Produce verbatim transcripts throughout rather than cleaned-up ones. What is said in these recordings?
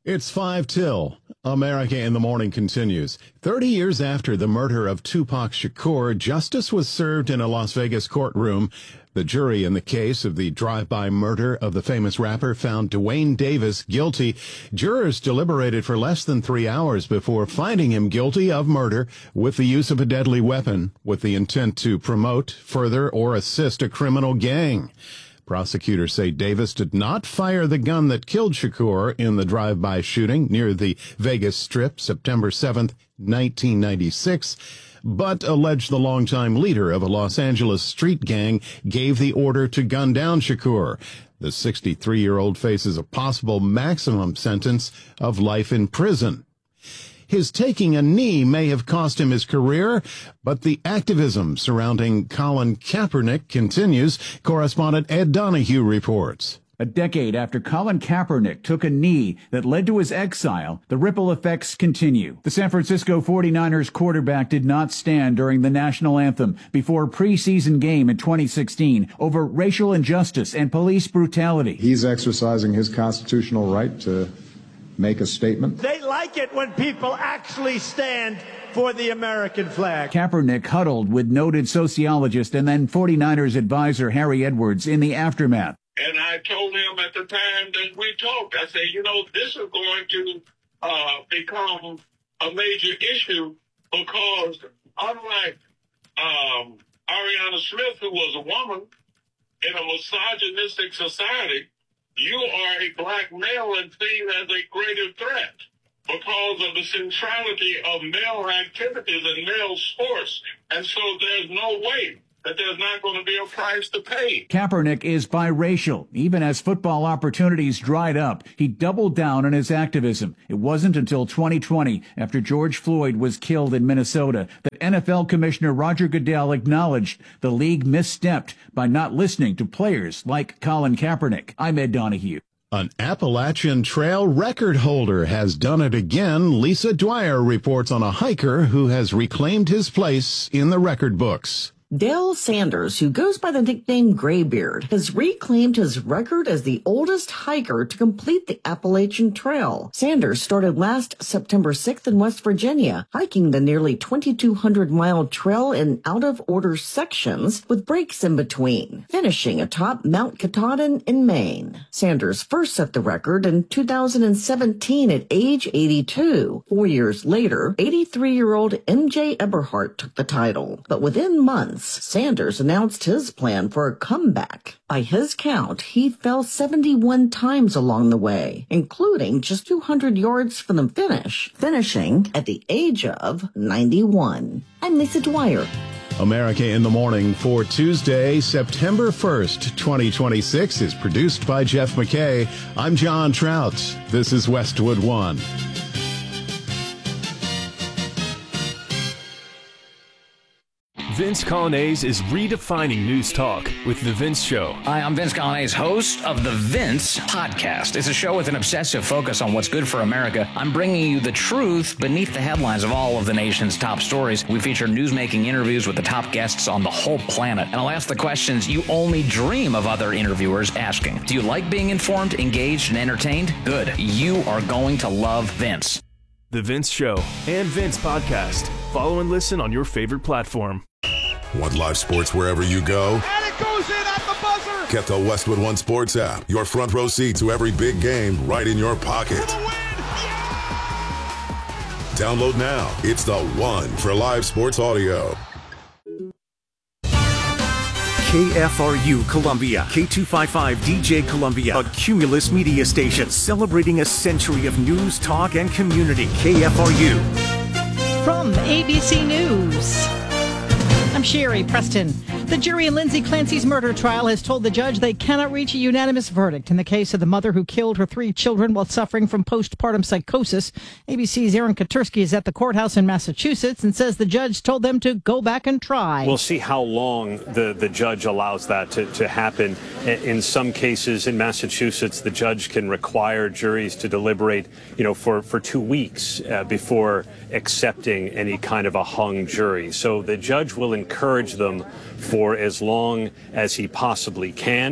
It's five till. America in the Morning continues. Thirty years after the murder of Tupac Shakur, justice was served in a Las Vegas courtroom. The jury in the case of the drive-by murder of the famous rapper found Duane Davis guilty. Jurors deliberated for less than three hours before finding him guilty of murder with the use of a deadly weapon with the intent to promote, further, or assist a criminal gang. Prosecutors say Davis did not fire the gun that killed Shakur in the drive-by shooting near the Vegas Strip September seventh, nineteen ninety-six, but alleged the longtime leader of a Los Angeles street gang gave the order to gun down Shakur. The sixty-three-year-old faces a possible maximum sentence of life in prison. His taking a knee may have cost him his career, but the activism surrounding Colin Kaepernick continues. Correspondent Ed Donahue reports. A decade after Colin Kaepernick took a knee that led to his exile, the ripple effects continue. The San Francisco forty-niners quarterback did not stand during the national anthem before a preseason game in twenty sixteen over racial injustice and police brutality. He's exercising his constitutional right to make a statement. They like it when people actually stand for the American flag. Kaepernick huddled with noted sociologist and then forty-niners advisor Harry Edwards in the aftermath. And I told him at the time that we talked, I said, you know, this is going to uh, become a major issue because unlike um, Ariana Smith, who was a woman in a misogynistic society, you are a black male and seen as a greater threat because of the centrality of male activities and male sports. And so there's no way that there's not going to be a price to pay. Kaepernick is biracial. Even as football opportunities dried up, he doubled down on his activism. It wasn't until twenty twenty, after George Floyd was killed in Minnesota, that N F L Commissioner Roger Goodell acknowledged the league misstepped by not listening to players like Colin Kaepernick. I'm Ed Donahue. An Appalachian Trail record holder has done it again. Lisa Dwyer reports on a hiker who has reclaimed his place in the record books. Dale Sanders, who goes by the nickname Graybeard, has reclaimed his record as the oldest hiker to complete the Appalachian Trail. Sanders started last September sixth in West Virginia, hiking the nearly twenty-two hundred mile trail in out-of-order sections with breaks in between, finishing atop Mount Katahdin in Maine. Sanders first set the record in two thousand seventeen at age eighty-two. Four years later, eighty-three-year-old M J Eberhart took the title. But within months, Sanders announced his plan for a comeback. By his count, he fell seventy-one times along the way, including just two hundred yards from the finish, finishing at the age of ninety-one. I'm Lisa Dwyer. America in the Morning for Tuesday, September first, twenty twenty-six is produced by Jeff McKay. I'm John Trout. This is Westwood One. Vince Coglianese is redefining news talk with The Vince Show. Hi, I'm Vince Coglianese, host of The Vince Podcast. It's a show with an obsessive focus on what's good for America. I'm bringing you the truth beneath the headlines of all of the nation's top stories. We feature newsmaking interviews with the top guests on the whole planet. And I'll ask the questions you only dream of other interviewers asking. Do you like being informed, engaged, and entertained? Good. You are going to love Vince. The Vince Show and Vince Podcast. Follow and listen on your favorite platform. Want live sports wherever you go? And it goes in at the buzzer. Get the Westwood One Sports app. Your front row seat to every big game right in your pocket. For the win. Download now. It's the one for live sports audio. K F R U Columbia, K two fifty-five D J Columbia, a Cumulus media station celebrating a century of news, talk, and community. K F R U. From A B C News, I'm Sherry Preston. The jury in Lindsay Clancy's murder trial has told the judge they cannot reach a unanimous verdict in the case of the mother who killed her three children while suffering from postpartum psychosis. A B C's Aaron Katursky is at the courthouse in Massachusetts and says the judge told them to go back and try. We'll see how long the, the judge allows that to, to happen. In some cases in Massachusetts, the judge can require juries to deliberate, you know, for, for two weeks uh, before accepting any kind of a hung jury. So the judge will encourage them for as long as he possibly can.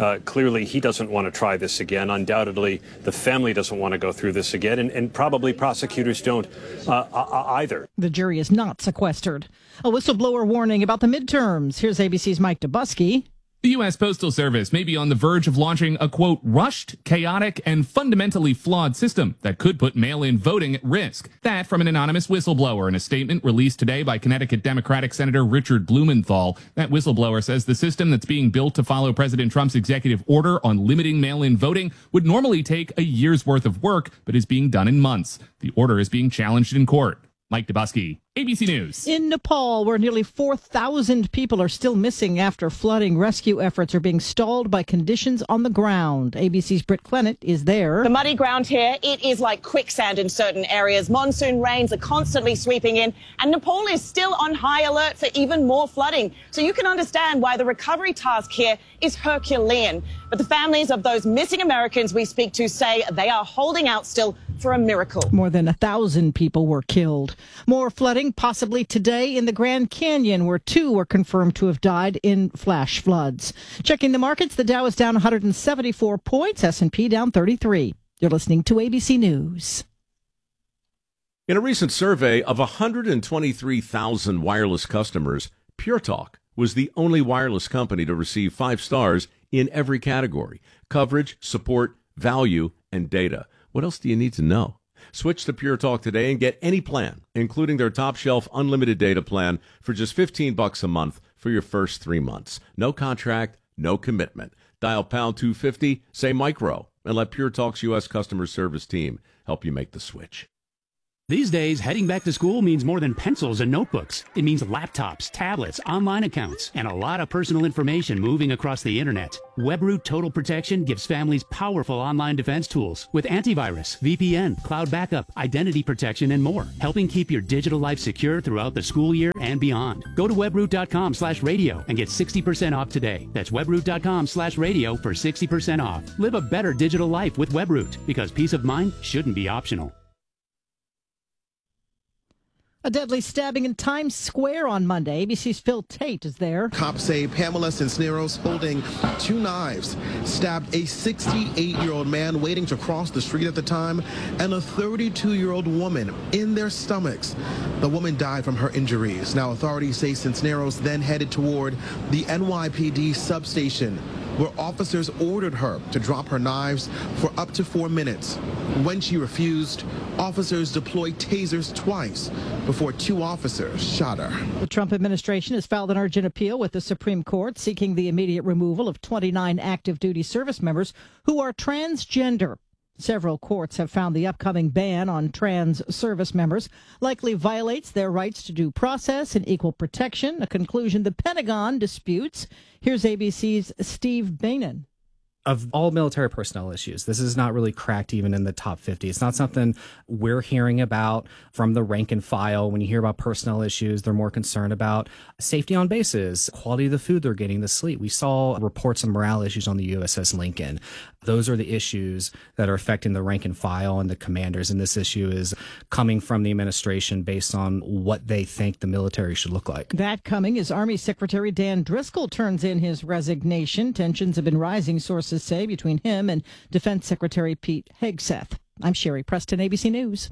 Uh, clearly, he doesn't want to try this again. Undoubtedly, the family doesn't want to go through this again, and, and probably prosecutors don't uh, either. The jury is not sequestered. A whistleblower warning about the midterms. Here's A B C's Mike Dubusky. The U S Postal Service may be on the verge of launching a, quote, rushed, chaotic, and fundamentally flawed system that could put mail-in voting at risk. That from an anonymous whistleblower in a statement released today by Connecticut Democratic Senator Richard Blumenthal. That whistleblower says the system that's being built to follow President Trump's executive order on limiting mail-in voting would normally take a year's worth of work, but is being done in months. The order is being challenged in court. Mike Dubusky, A B C News. In Nepal, where nearly four thousand people are still missing after flooding, rescue efforts are being stalled by conditions on the ground. A B C's Britt Clennett is there. The muddy ground here, it is like quicksand in certain areas. Monsoon rains are constantly sweeping in, and Nepal is still on high alert for even more flooding. So you can understand why the recovery task here is Herculean. But the families of those missing Americans we speak to say they are holding out still for a miracle. More than a thousand people were killed. More flooding possibly today in the Grand Canyon, where two were confirmed to have died in flash floods. Checking the markets, the Dow is down one hundred seventy-four points, S and P down thirty-three. You're listening to A B C News. In a recent survey of one hundred twenty-three thousand wireless customers, Pure Talk was the only wireless company to receive five stars in every category: coverage, support, value, and data. What else do you need to know? Switch to Pure Talk today and get any plan, including their top shelf unlimited data plan, for just fifteen bucks a month for your first three months. No contract, no commitment. Dial pound two fifty, say micro, and let Pure Talk's U S customer service team help you make the switch. These days, heading back to school means more than pencils and notebooks. It means laptops, tablets, online accounts, and a lot of personal information moving across the internet. WebRoot Total Protection gives families powerful online defense tools with antivirus, V P N, cloud backup, identity protection, and more, helping keep your digital life secure throughout the school year and beyond. Go to webroot.com slash radio and get sixty percent off today. That's webroot.com slash radio for sixty percent off. Live a better digital life with WebRoot, because peace of mind shouldn't be optional. A deadly stabbing in Times Square on Monday. A B C's Phil Tate is there. Cops say Pamela Cisneros, holding two knives, stabbed a sixty-eight-year-old man waiting to cross the street at the time and a thirty-two-year-old woman in their stomachs. The woman died from her injuries. Now authorities say Cisneros then headed toward the N Y P D substation, where officers ordered her to drop her knives for up to four minutes. When she refused, officers deployed tasers twice before two officers shot her. The Trump administration has filed an urgent appeal with the Supreme Court seeking the immediate removal of twenty-nine active duty service members who are transgender. Several courts have found the upcoming ban on trans service members likely violates their rights to due process and equal protection, a conclusion the Pentagon disputes. Here's A B C's Steve Bainan. Of all military personnel issues, this is not really cracked even in the top fifty. It's not something we're hearing about from the rank and file. When you hear about personnel issues, they're more concerned about safety on bases, quality of the food they're getting, the sleep. We saw reports of morale issues on the U S S Lincoln. Those are the issues that are affecting the rank and file and the commanders. And this issue is coming from the administration based on what they think the military should look like. That coming as Army Secretary Dan Driscoll turns in his resignation. Tensions have been rising, sources say, between him and Defense Secretary Pete Hegseth. I'm Sherry Preston, A B C News.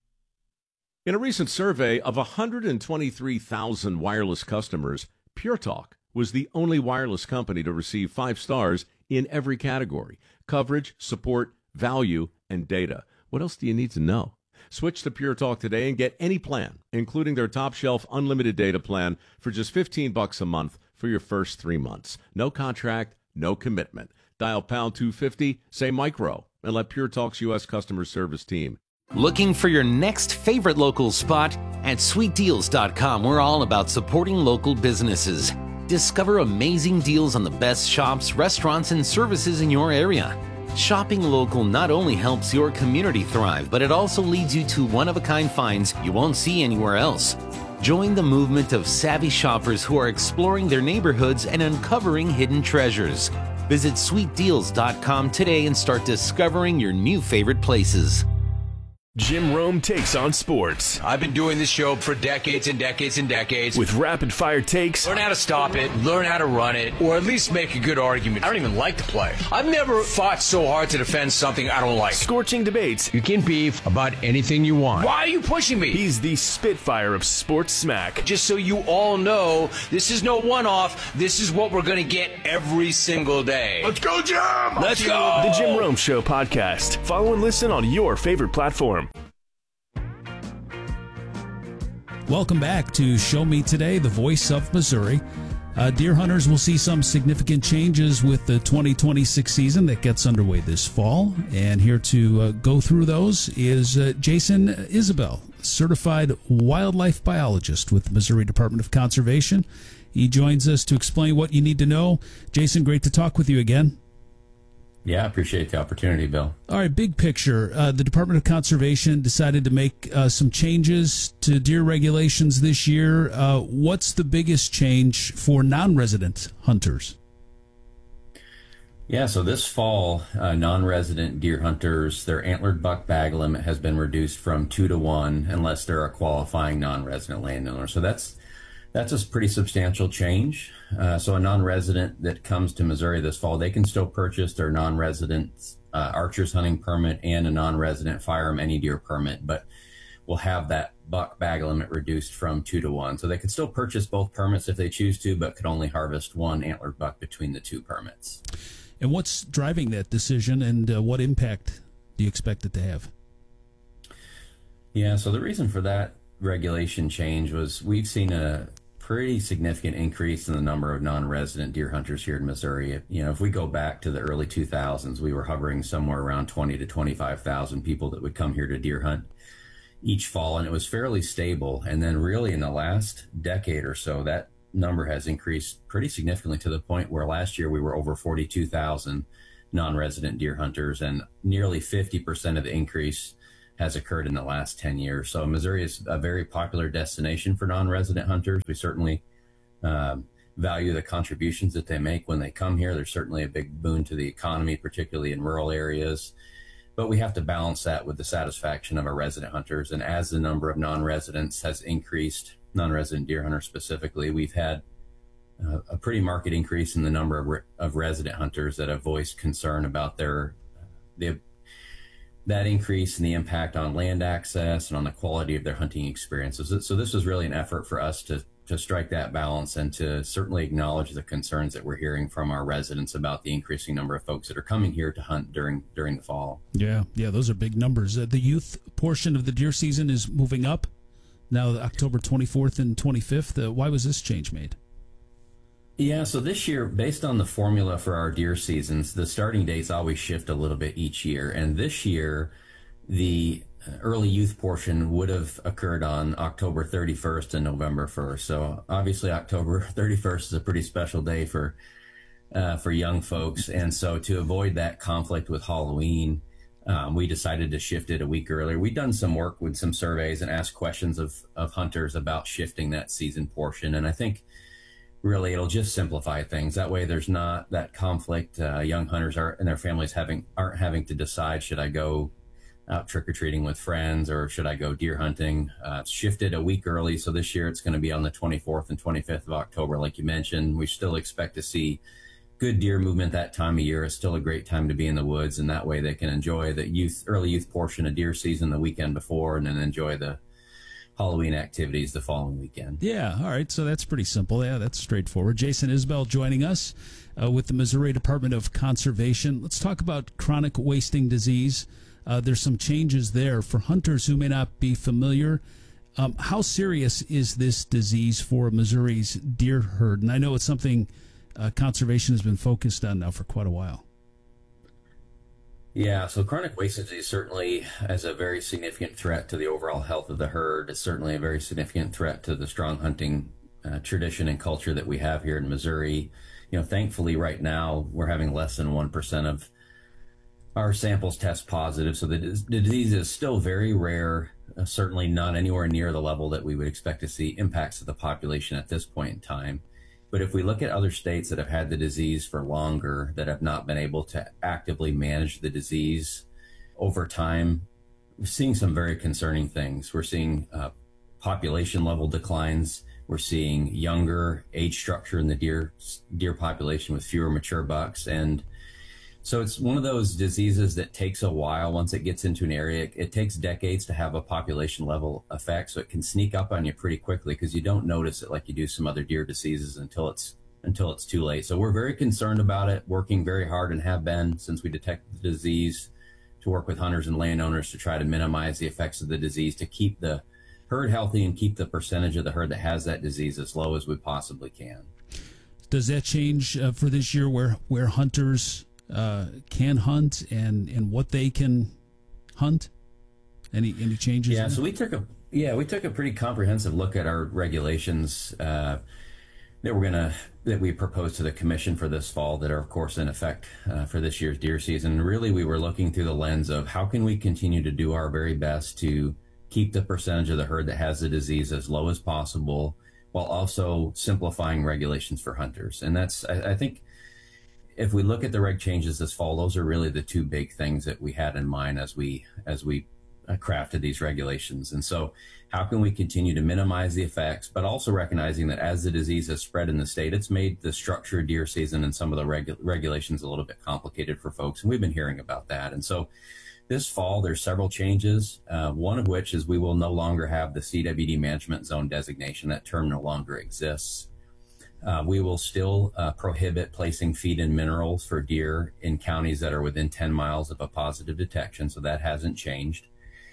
In a recent survey of one hundred twenty-three thousand wireless customers, Pure Talk was the only wireless company to receive five stars in every category: coverage, support, value, and data. What else do you need to know? Switch to Pure Talk today and get any plan, including their top shelf unlimited data plan, for just fifteen bucks a month for your first three months. No contract, no commitment. Dial pound two fifty, say micro, and let Pure Talk's U S customer service team. Looking for your next favorite local spot? At sweet deals dot com, we're all about supporting local businesses. Discover amazing deals on the best shops, restaurants, and services in your area. Shopping local not only helps your community thrive, but it also leads you to one-of-a-kind finds you won't see anywhere else. Join the movement of savvy shoppers who are exploring their neighborhoods and uncovering hidden treasures. Visit sweet deals dot com today and start discovering your new favorite places. Jim Rome takes on sports. I've been doing this show for decades and decades and decades. With rapid fire takes. Learn how to stop it, learn how to run it, or at least make a good argument. I don't even like to play. I've never fought so hard to defend something I don't like. Scorching debates. You can beef about anything you want. Why are you pushing me? He's the Spitfire of sports smack. Just so you all know, this is no one-off. This is what we're going to get every single day. Let's go, Jim! Let's go! The Jim Rome Show podcast. Follow and listen on your favorite platform. Welcome back to Show Me Today, the voice of Missouri. Uh, deer hunters will see some significant changes with the twenty twenty-six season that gets underway this fall. And here to uh, go through those is uh, Jason Isbell, certified wildlife biologist with the Missouri Department of Conservation. He joins us to explain what you need to know. Jason, great to talk with you again. Yeah, I appreciate the opportunity, Bill. All right, big picture. Uh, the Department of Conservation decided to make uh, some changes to deer regulations this year. Uh, what's the biggest change for non-resident hunters? Yeah, so this fall, uh, non-resident deer hunters, their antlered buck bag limit has been reduced from two to one unless they're a qualifying non-resident landowner. So that's That's a pretty substantial change. Uh, so a non-resident that comes to Missouri this fall, they can still purchase their non-resident uh, archer's hunting permit and a non-resident firearm any deer permit, but will have that buck bag limit reduced from two to one. So they can still purchase both permits if they choose to, but could only harvest one antlered buck between the two permits. And what's driving that decision, and uh, what impact do you expect it to have? Yeah, so the reason for that regulation change was we've seen a pretty significant increase in the number of non-resident deer hunters here in Missouri. You know, if we go back to the early two thousands, we were hovering somewhere around twenty to twenty-five thousand people that would come here to deer hunt each fall, and it was fairly stable. And then really in the last decade or so, that number has increased pretty significantly to the point where last year we were over forty-two thousand non-resident deer hunters, and nearly fifty percent of the increase has occurred in the last ten years. So Missouri is a very popular destination for non-resident hunters. We certainly um, value the contributions that they make when they come here. There's certainly a big boon to the economy, particularly in rural areas. But we have to balance that with the satisfaction of our resident hunters. And as the number of non-residents has increased, non-resident deer hunters specifically, we've had uh, a pretty marked increase in the number of, re- of resident hunters that have voiced concern about their the that increase in the impact on land access and on the quality of their hunting experiences. So this was really an effort for us to to strike that balance and to certainly acknowledge the concerns that we're hearing from our residents about the increasing number of folks that are coming here to hunt during during the fall. Yeah, yeah, those are big numbers. Uh, the youth portion of the deer season is moving up now, October twenty-fourth and twenty-fifth. Uh, why was this change made? Yeah, so this year, based on the formula for our deer seasons, the starting dates always shift a little bit each year. And this year, the early youth portion would have occurred on October thirty-first and November first. So obviously October thirty-first is a pretty special day for uh, for young folks. And so to avoid that conflict with Halloween, um, we decided to shift it a week earlier. We've done some work with some surveys and asked questions of, of hunters about shifting that season portion. And I think really it'll just simplify things. That way there's not that conflict. Uh, young hunters are, and their families having aren't having to decide, should I go out trick-or-treating with friends or should I go deer hunting? Uh, it's shifted a week early, so this year it's going to be on the twenty-fourth and twenty-fifth of October, like you mentioned. We still expect to see good deer movement that time of year. It's still a great time to be in the woods, and that way they can enjoy the youth, early youth portion of deer season the weekend before, and then enjoy the Halloween activities the following weekend. Yeah, all right, so that's pretty simple. Yeah, that's straightforward. Jason Isbell joining us uh, with the Missouri Department of Conservation. Let's talk about chronic wasting disease. Uh, there's some changes there for hunters who may not be familiar. Um, how serious is this disease for Missouri's deer herd? And I know it's something uh, conservation has been focused on now for quite a while. Yeah, so chronic wasting disease certainly is a very significant threat to the overall health of the herd. It's certainly a very significant threat to the strong hunting uh, tradition and culture that we have here in Missouri. You know, thankfully right now we're having less than one percent of our samples test positive. So the, the disease is still very rare, uh, certainly not anywhere near the level that we would expect to see impacts to the population at this point in time. But if we look at other states that have had the disease for longer, that have not been able to actively manage the disease over time, we're seeing some very concerning things. We're seeing uh, population level declines. We're seeing younger age structure in the deer deer population with fewer mature bucks. And so it's one of those diseases that takes a while. Once it gets into an area, it, it takes decades to have a population level effect. So it can sneak up on you pretty quickly because you don't notice it like you do some other deer diseases until it's until it's too late. So we're very concerned about it, working very hard and have been since we detected the disease to work with hunters and landowners to try to minimize the effects of the disease, to keep the herd healthy and keep the percentage of the herd that has that disease as low as we possibly can. Does that change uh, for this year where, where hunters uh, can hunt and, and what they can hunt? Any any changes? Yeah, so we took a yeah we took a pretty comprehensive look at our regulations uh, that we're gonna that we proposed to the commission for this fall that are of course in effect uh, for this year's deer season. And really, we were looking through the lens of how can we continue to do our very best to keep the percentage of the herd that has the disease as low as possible, while also simplifying regulations for hunters. And that's, I, I think, if we look at the reg changes this fall, those are really the two big things that we had in mind as we as we uh, crafted these regulations. And so, how can we continue to minimize the effects, but also recognizing that as the disease has spread in the state, it's made the structure of deer season and some of the regu- regulations a little bit complicated for folks. And we've been hearing about that. And so, this fall, there's several changes, uh, one of which is we will no longer have the C W D management zone designation. That term no longer exists. Uh, we will still uh, prohibit placing feed and minerals for deer in counties that are within ten miles of a positive detection, so that hasn't changed.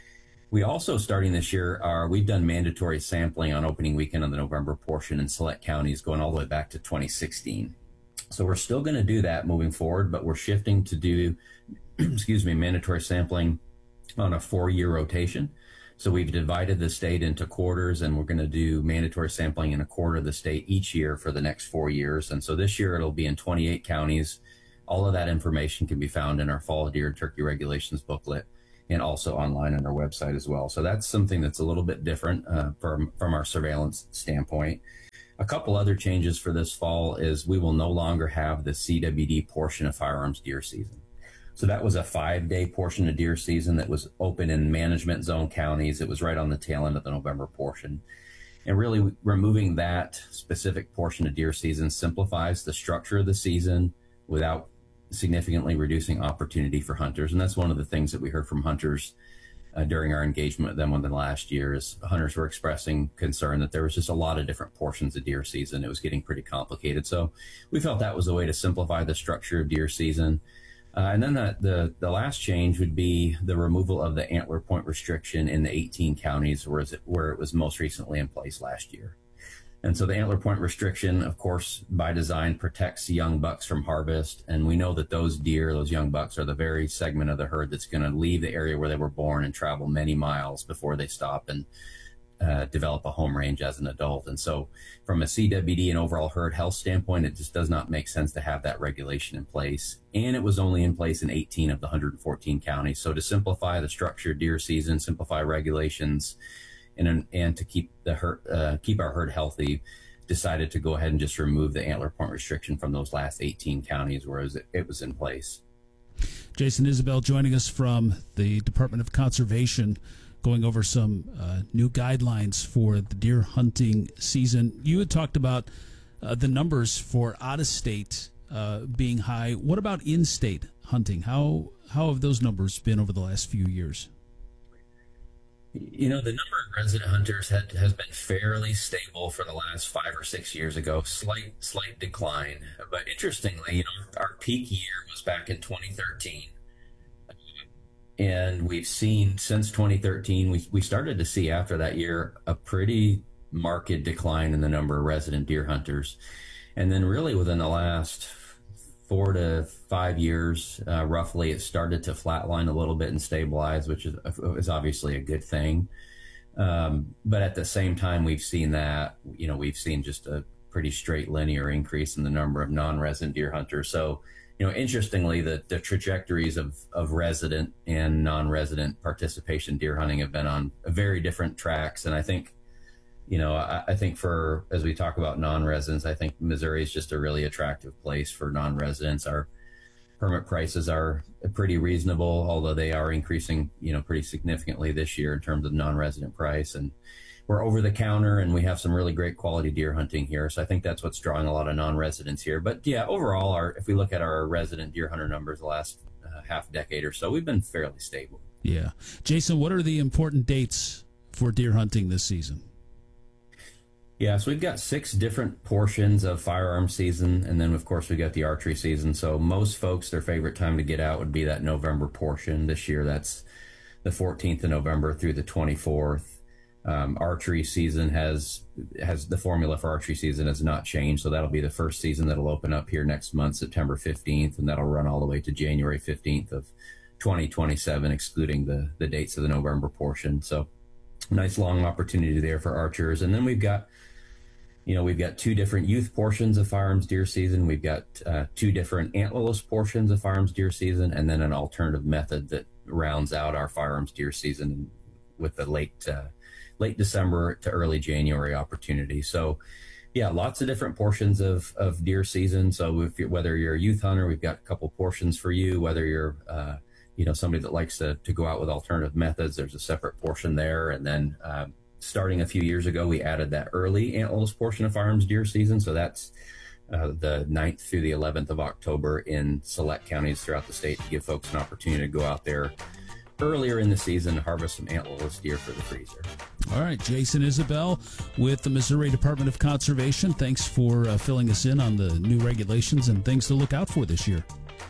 We also, starting this year, are we've done mandatory sampling on opening weekend on the November portion in select counties going all the way back to twenty sixteen. So we're still going to do that moving forward, but we're shifting to do excuse me, mandatory sampling on a four-year rotation. So we've divided the state into quarters, and we're going to do mandatory sampling in a quarter of the state each year for the next four years. And so this year it'll be in twenty-eight counties. All of that information can be found in our fall deer and turkey regulations booklet and also online on our website as well. So that's something that's a little bit different uh, from, from our surveillance standpoint. A couple other changes for this fall is we will no longer have the C W D portion of firearms deer season. So that was a five-day portion of deer season that was open in management zone counties. It was right on the tail end of the November portion. And really removing that specific portion of deer season simplifies the structure of the season without significantly reducing opportunity for hunters. And that's one of the things that we heard from hunters uh, during our engagement with them within the last year is hunters were expressing concern that there was just a lot of different portions of deer season. It was getting pretty complicated. So we felt that was a way to simplify the structure of deer season. Uh, and then the, the, the last change would be the removal of the antler point restriction in the eighteen counties where, is it, where it was most recently in place last year. And so the antler point restriction, of course, by design protects young bucks from harvest. And we know that those deer, those young bucks, are the very segment of the herd that's going to leave the area where they were born and travel many miles before they stop and Uh, develop a home range as an adult. And so from a C W D and overall herd health standpoint, it just does not make sense to have that regulation in place. And it was only in place in eighteen of the one hundred fourteen counties. So to simplify the structure of deer season, simplify regulations, and and to keep the herd, uh, keep our herd healthy, decided to go ahead and just remove the antler point restriction from those last eighteen counties where it was, it was in place. Jason Isbell joining us from the Department of Conservation, going over some uh, new guidelines for the deer hunting season. You had talked about uh, the numbers for out-of-state uh, being high. What about in-state hunting? How how have those numbers been over the last few years? You know, the number of resident hunters had, has been fairly stable for the last five or six years ago. Slight slight decline. But interestingly, you know, our peak year was back in twenty thirteen. And we've seen since twenty thirteen, we, we started to see after that year a pretty marked decline in the number of resident deer hunters. And then really within the last four to five years, uh, roughly, it started to flatline a little bit and stabilize, which is, is obviously a good thing. Um, but at the same time, we've seen that, you know, we've seen just a pretty straight linear increase in the number of non-resident deer hunters. So, you know, interestingly, the, the trajectories of, of resident and non-resident participation deer hunting have been on very different tracks. And I think, you know, I, I think for, as we talk about non-residents, I think Missouri is just a really attractive place for non-residents. Our permit prices are pretty reasonable, although they are increasing, you know, pretty significantly this year in terms of non-resident price. And we're over the counter, and we have some really great quality deer hunting here. So I think that's what's drawing a lot of non-residents here. But yeah, overall, our if we look at our resident deer hunter numbers the last uh, half decade or so, we've been fairly stable. Yeah. Jason, what are the important dates for deer hunting this season? Yeah, so we've got six different portions of firearm season, and then, of course, we got the archery season. So most folks, their favorite time to get out would be that November portion. This year, that's the fourteenth of November through the twenty-fourth. Um, archery season has has the formula for archery season has not changed, so that'll be the first season that'll open up here next month, September fifteenth, and that'll run all the way to January fifteenth of twenty twenty-seven, excluding the, the dates of the November portion. So nice long opportunity there for archers. And then we've got You know, we've got two different youth portions of firearms deer season. We've got uh, two different antlerless portions of firearms deer season, and then an alternative method that rounds out our firearms deer season with the late uh, late December to early January opportunity. So, yeah, lots of different portions of, of deer season. So if you're, whether you're a youth hunter, we've got a couple portions for you. Whether you're uh, you know, somebody that likes to, to go out with alternative methods, there's a separate portion there. And then uh, starting a few years ago, we added that early antlerless portion of firearms deer season. So that's uh, the ninth through the eleventh of October in select counties throughout the state to give folks an opportunity to go out there earlier in the season to harvest some antlerless deer for the freezer. All right, Jason Isabel with the Missouri Department of Conservation. Thanks for uh, filling us in on the new regulations and things to look out for this year.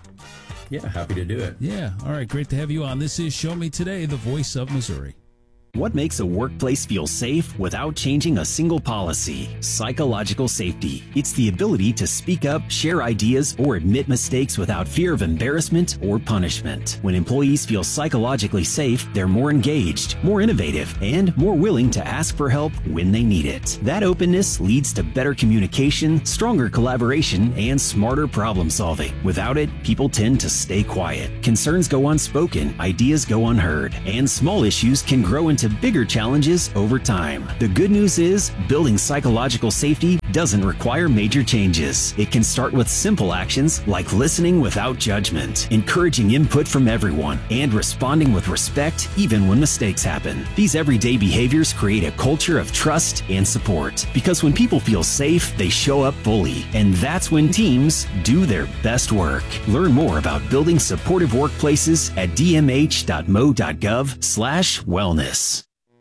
Yeah, happy to do it. Yeah, all right, great to have you on. This is Show Me Today, the voice of Missouri. What makes a workplace feel safe without changing a single policy? Psychological safety. It's the ability to speak up, share ideas, or admit mistakes without fear of embarrassment or punishment. When employees feel psychologically safe, they're more engaged, more innovative, and more willing to ask for help when they need it. That openness leads to better communication, stronger collaboration, and smarter problem solving. Without it, people tend to stay quiet. Concerns go unspoken, ideas go unheard, and small issues can grow into to bigger challenges over time. The good news is, building psychological safety doesn't require major changes. It can start with simple actions like listening without judgment, encouraging input from everyone, and responding with respect even when mistakes happen. These everyday behaviors create a culture of trust and support. Because when people feel safe, they show up fully. And that's when teams do their best work. Learn more about building supportive workplaces at d m h dot m o dot gov slash wellness.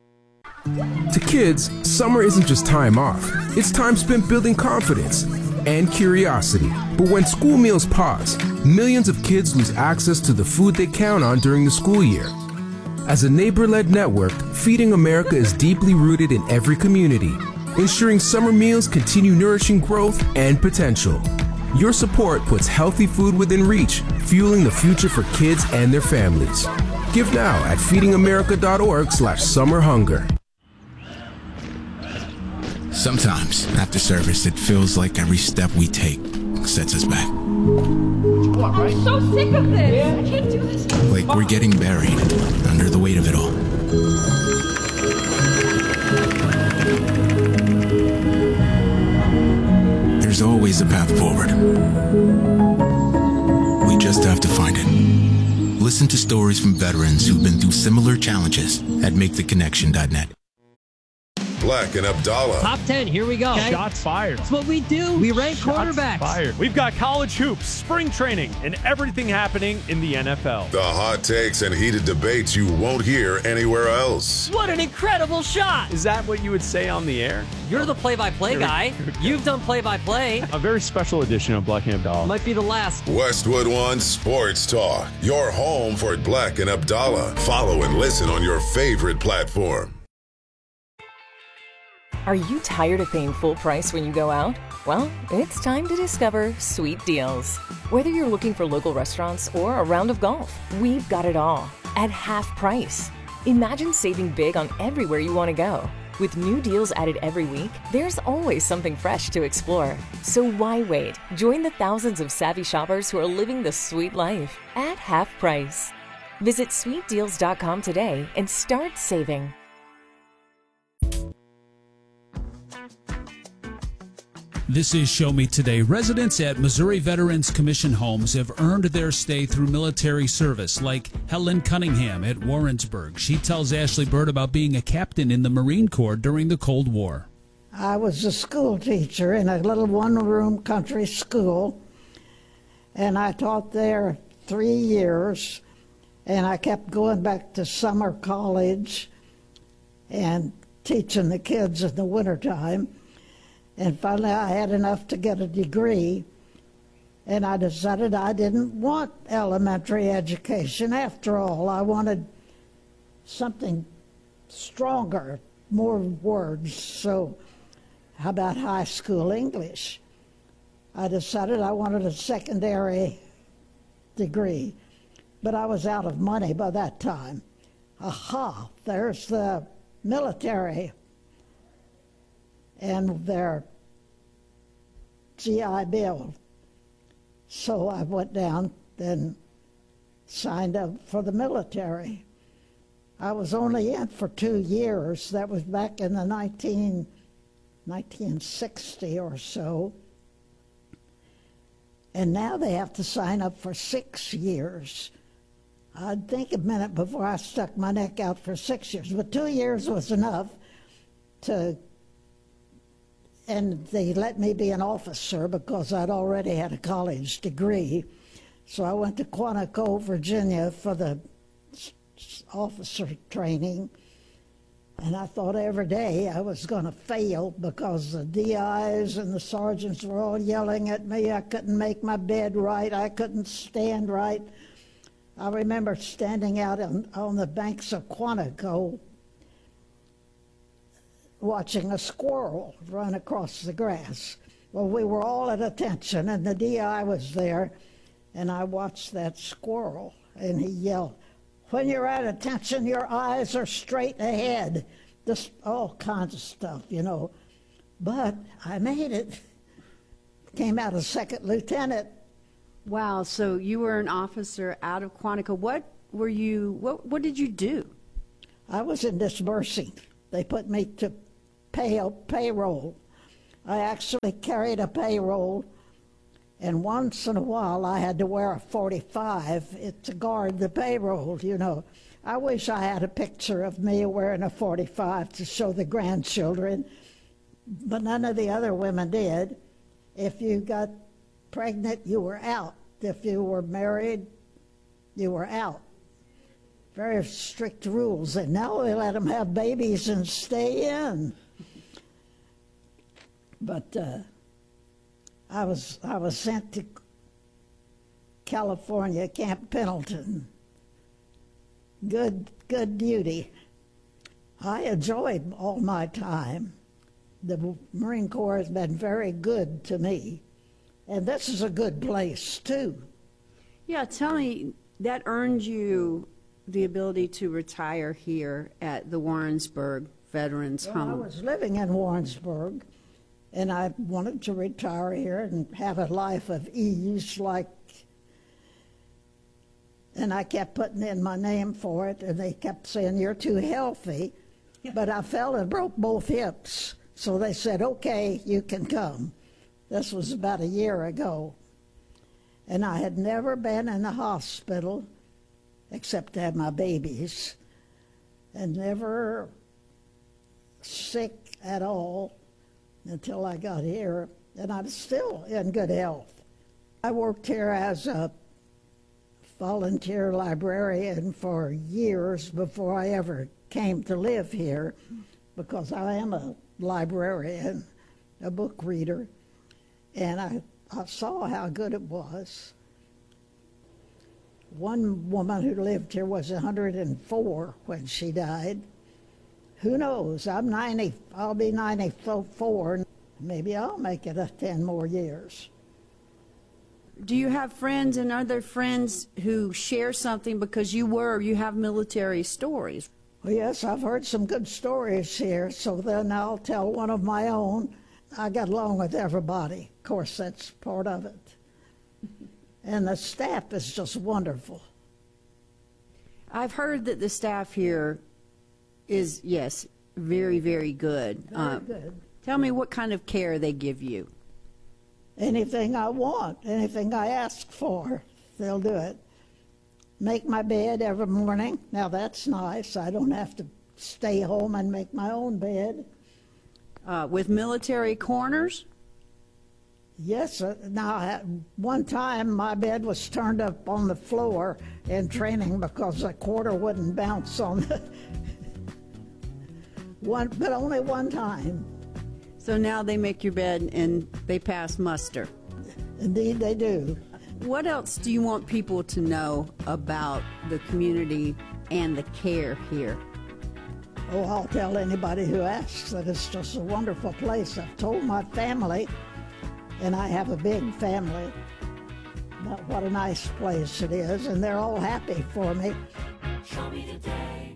To kids, summer isn't just time off. It's time spent building confidence and curiosity. But when school meals pause, millions of kids lose access to the food they count on during the school year. As a neighbor-led network, Feeding America is deeply rooted in every community, ensuring summer meals continue nourishing growth and potential. Your support puts healthy food within reach, fueling the future for kids and their families. Give now at feeding america dot org slash summer hunger. Sometimes, after service, it feels like every step we take sets us back. I'm so sick of this. I can't do this. Like we're getting buried under the weight of it all. There's always a path forward. We just have to find it. Listen to stories from veterans who've been through similar challenges at make the connection dot net. Black and Abdallah. Top ten, here we go. Okay. Shots fired. That's what we do. We rank Shots quarterbacks. Fired. We've got college hoops, spring training, and everything happening in the N F L. The hot takes and heated debates you won't hear anywhere else. What an incredible shot. Is that what you would say on the air? You're the play-by-play guy. You've done play-by-play. A very special edition of Black and Abdallah. Might be the last. Westwood One Sports Talk. Your home for Black and Abdallah. Follow and listen on your favorite platform. Are you tired of paying full price when you go out? Well, it's time to discover Sweet Deals. Whether you're looking for local restaurants or a round of golf, we've got it all at half price. Imagine saving big on everywhere you want to go. With new deals added every week, there's always something fresh to explore. So why wait? Join the thousands of savvy shoppers who are living the sweet life at half price. Visit sweet deals dot com today and start saving. This is Show Me Today. Residents at Missouri Veterans Commission homes have earned their stay through military service, like Helen Cunningham at Warrensburg. She tells Ashley Bird about being a captain in the Marine Corps during the Cold War. I was a school teacher in a little one-room country school, and I taught there three years, and I kept going back to summer college and teaching the kids in the wintertime. And finally, I had enough to get a degree, and I decided I didn't want elementary education. After all, I wanted something stronger, more words. So how about high school English? I decided I wanted a secondary degree, but I was out of money by that time. Aha, there's the military and their G I Bill. So I went down and signed up for the military. I was only in for two years. That was back in the nineteen, nineteen sixty or so. And now they have to sign up for six years. I'd think a minute before I stuck my neck out for six years, but two years was enough to, and they let me be an officer because I'd already had a college degree. So I went to Quantico, Virginia for the officer training, and I thought every day I was going to fail because the D Is and the sergeants were all yelling at me. I couldn't make my bed right. I couldn't stand right. I remember standing out on, on the banks of Quantico watching a squirrel run across the grass. Well, we were all at attention, and the D I was there, and I watched that squirrel, and he yelled, "When you're at attention, your eyes are straight ahead." Just all kinds of stuff, you know. But I made it. Came out a second lieutenant. Wow, so you were an officer out of Quantico. What were you, what, what did you do? I was in disbursing. They put me to pay a payroll. I actually carried a payroll, and once in a while I had to wear a forty-five to guard the payroll, you know. I wish I had a picture of me wearing a forty-five to show the grandchildren, but none of the other women did. If you got pregnant, you were out. If you were married, you were out. Very strict rules, and now they let them have babies and stay in. But uh, I was I was sent to California, Camp Pendleton. Good good duty. I enjoyed all my time. The Marine Corps has been very good to me, and this is a good place too. Yeah, tell me, that earned you the ability to retire here at the Warrensburg Veterans Well, Home. I was living in Warrensburg, and I wanted to retire here and have a life of ease, like, and I kept putting in my name for it, and they kept saying, "You're too healthy." But I fell and broke both hips, so they said, "Okay, you can come." This was about a year ago, and I had never been in the hospital except to have my babies, and never sick at all until I got here, and I'm still in good health. I worked here as a volunteer librarian for years before I ever came to live here, because I am a librarian, a book reader, and I, I saw how good it was. One woman who lived here was one hundred four when she died. Who knows? I'm ninety. I'll be ninety-four. Maybe I'll make it a ten more years. Do you have friends and other friends who share something because you were, you have military stories? Well, yes, I've heard some good stories here, so then I'll tell one of my own. I got along with everybody. Of course, that's part of it. And the staff is just wonderful. I've heard that the staff here is, yes, very, very good. Very Uh, good. Tell me what kind of care they give you. anything I want, anything I ask for, they'll do it. Make my bed every morning. Now that's nice. I don't have to stay home and make my own bed. Uh, with military corners? Yes. Uh, now, at one time my bed was turned up on the floor in training because the quarter wouldn't bounce on the one, but only one time. So now they make your bed and they pass muster. Indeed, they do. What else do you want people to know about the community and the care here? Oh, I'll tell anybody who asks that it's just a wonderful place. I've told my family, and I have a big family, about what a nice place it is, and they're all happy for me. Show me the day.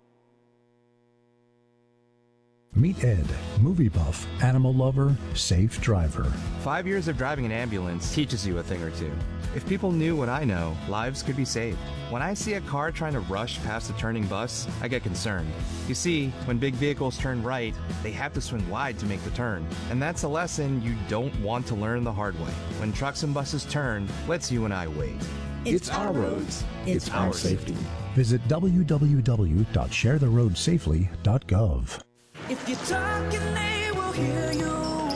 Meet Ed, movie buff, animal lover, safe driver. Five years of driving an ambulance teaches you a thing or two. If people knew what I know, lives could be saved. When I see a car trying to rush past a turning bus, I get concerned. You see, when big vehicles turn right, they have to swing wide to make the turn. And that's a lesson you don't want to learn the hard way. When trucks and buses turn, let's you and I wait. It's, it's our roads. It's, it's our safety. Visit w w w dot share the road safely dot gov. If you're talking, they will hear you.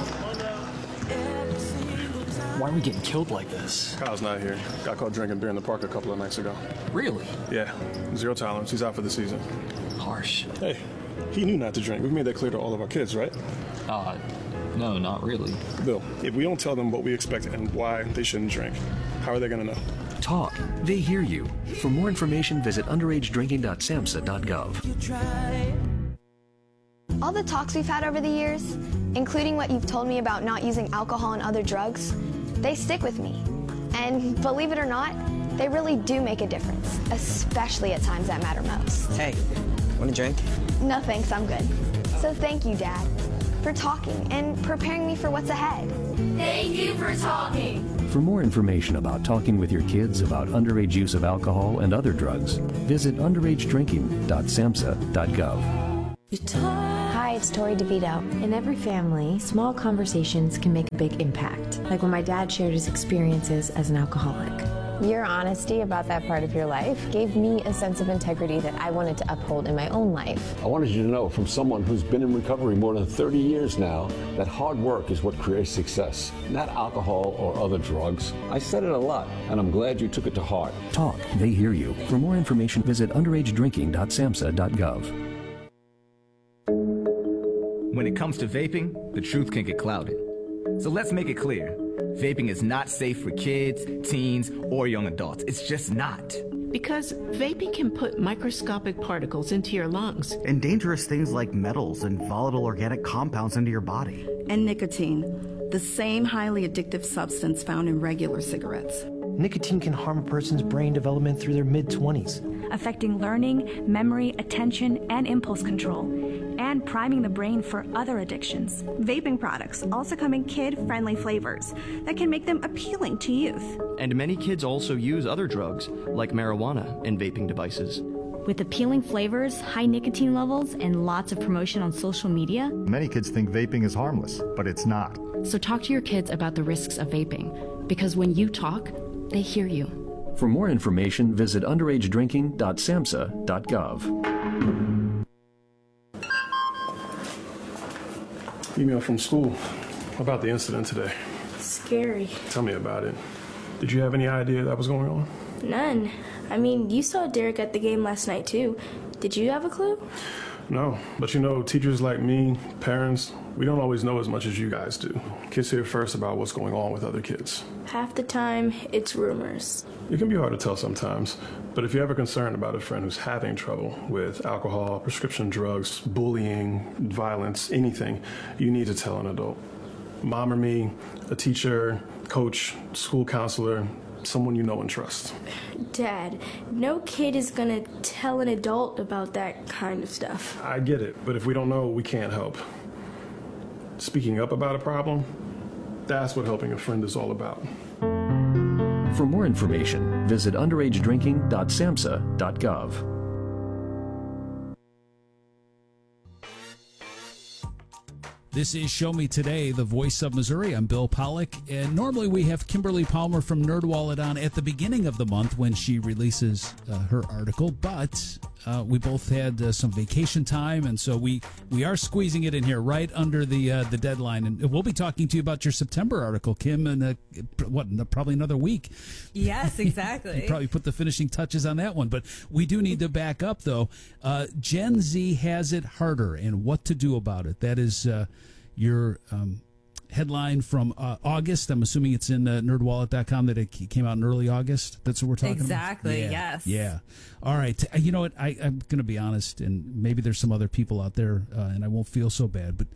Why are we getting killed like this? Kyle's not here. Got caught drinking beer in the park a couple of nights ago. Really? Yeah. Zero tolerance. He's out for the season. Harsh. Hey, he knew not to drink. We've made that clear to all of our kids, right? Uh, no, not really. Bill, if we don't tell them what we expect and why they shouldn't drink, how are they going to know? Talk. They hear you. For more information, visit underage drinking dot samhsa dot gov. All the talks we've had over the years, including what you've told me about not using alcohol and other drugs, they stick with me. And believe it or not, they really do make a difference, especially at times that matter most. Hey, want a drink? No thanks, I'm good. So thank you, Dad, for talking and preparing me for what's ahead. Thank you for talking. For more information about talking with your kids about underage use of alcohol and other drugs, visit underage drinking dot samhsa dot gov. Hi, it's Tori DeVito. In every family, small conversations can make a big impact, like when my dad shared his experiences as an alcoholic. Your honesty about that part of your life gave me a sense of integrity that I wanted to uphold in my own life. I wanted you to know, from someone who's been in recovery more than thirty years now, that hard work is what creates success, not alcohol or other drugs. I said it a lot, and I'm glad you took it to heart. Talk. They hear you. For more information, visit underage drinking dot samhsa dot gov. When it comes to vaping, the truth can get clouded. So let's make it clear. Vaping is not safe for kids, teens, or young adults. It's just not. Because vaping can put microscopic particles into your lungs. And dangerous things like metals and volatile organic compounds into your body. And nicotine, the same highly addictive substance found in regular cigarettes. Nicotine can harm a person's brain development through their mid-twenties, affecting learning, memory, attention, and impulse control, and priming the brain for other addictions. Vaping products also come in kid-friendly flavors that can make them appealing to youth. And many kids also use other drugs, like marijuana, in vaping devices. With appealing flavors, high nicotine levels, and lots of promotion on social media, many kids think vaping is harmless, but it's not. So talk to your kids about the risks of vaping, because when you talk, they hear you. For more information, visit underage drinking dot samhsa dot gov. Email from school about the incident today. Scary. Tell me about it. Did you have any idea that was going on? None. I mean, you saw Derek at the game last night too. Did you have a clue? No, but you know, teachers like me, parents, we don't always know as much as you guys do. Kids hear first about what's going on with other kids. Half the time, it's rumors. It can be hard to tell sometimes, but if you're ever concerned about a friend who's having trouble with alcohol, prescription drugs, bullying, violence, anything, you need to tell an adult. Mom or me, a teacher, coach, school counselor, someone you know and trust. Dad, no kid is gonna tell an adult about that kind of stuff. I get it, but if we don't know, we can't help. Speaking up about a problem, that's what helping a friend is all about. For more information, visit underage drinking dot samhsa dot gov. This is Show Me Today, the voice of Missouri. I'm Bill Pollock, and normally we have Kimberly Palmer from NerdWallet on at the beginning of the month when she releases uh, her article, but uh, we both had uh, some vacation time, and so we, we are squeezing it in here right under the uh, the deadline, and we'll be talking to you about your September article, Kim, in a, what, in a, probably another week. Yes, exactly. You probably put the finishing touches on that one, but we do need to back up, though. Uh, Gen Z has it harder, and what to do about it. That is uh, your um, headline from uh, August. I'm assuming it's in uh, nerd wallet dot com that it came out in early August. That's what we're talking exactly, about? Exactly, yeah. yes. Yeah. All right. You know what? I, I'm going to be honest, and maybe there's some other people out there, uh, and I won't feel so bad, but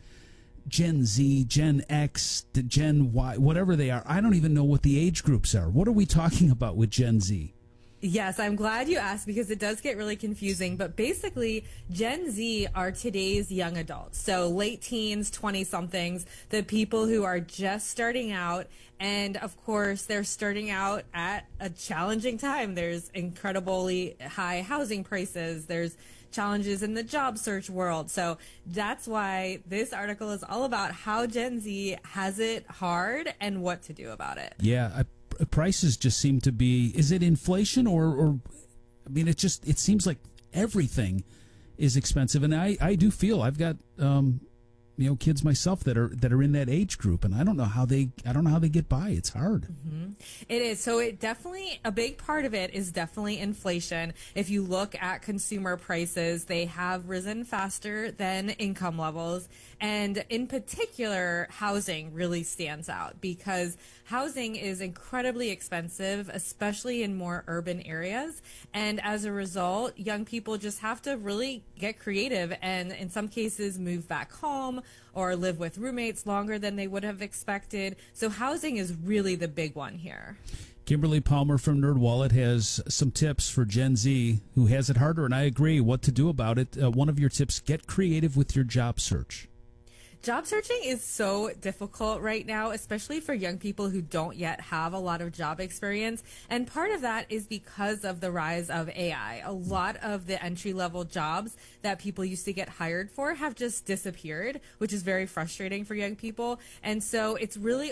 Gen Z, Gen X, Gen Y, whatever they are, I don't even know what the age groups are. What are we talking about with Gen Z? Yes, I'm glad you asked because it does get really confusing. But basically, Gen Z are today's young adults. So late teens, twenty-somethings, the people who are just starting out. And of course, they're starting out at a challenging time. There's incredibly high housing prices. There's challenges in the job search world. So that's why this article is all about how Gen Z has it hard and what to do about it. Yeah, I prices just seem to be, is it inflation or, or I mean, it just, it seems like everything is expensive. And I, I do feel I've got, um, you know, kids myself that are, that are in that age group, and I don't know how they, I don't know how they get by. It's hard. Mm-hmm. It is. So it definitely, a big part of it is definitely inflation. If you look at consumer prices, they have risen faster than income levels. And in particular, housing really stands out because housing is incredibly expensive, especially in more urban areas. And as a result, young people just have to really get creative and in some cases move back home or live with roommates longer than they would have expected. So housing is really the big one here. Kimberly Palmer from NerdWallet has some tips for Gen Z who has it harder, and I agree what to do about it. Uh, one of your tips, get creative with your job search. Job searching is so difficult right now, especially for young people who don't yet have a lot of job experience. And part of that is because of the rise of A I. A lot of the entry-level jobs that people used to get hired for have just disappeared, which is very frustrating for young people. And so it's really